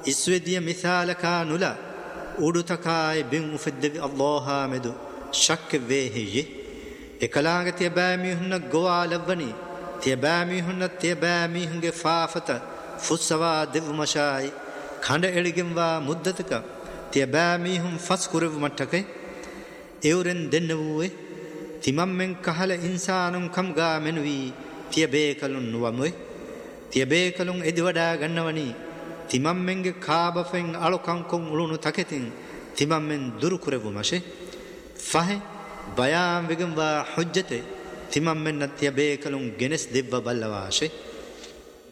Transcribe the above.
إسودية مثالك نلا أودتكاي بين مفدب الله مدو شك وهي إكلاغ تيبامي هن قوال بني تيبامي هن تيبامي هنگ فافتا فسوا دو مشاي خند إلغم وا مدتك تيبامي هم فسكرو متك إورن دنوه تمام من كهل إنسان كم غا منوي تيبيكلون نواموي تيبيكلون إدودا غنواني تمام من كابفين ألوكان كون لونو تكتين تمام من دروكرو ماشي فهي بيان وگم وا حجته تمام من تيبيكلون جنس دب بلواشي